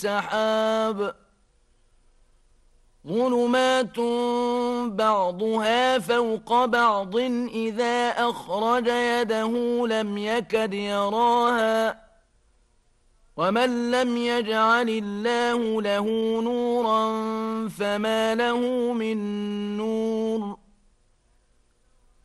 السحاب ظلمات بعضها فوق بعض إذا أخرج يده لم يكد يراها ومن لم يجعل الله له نورا فما له من نور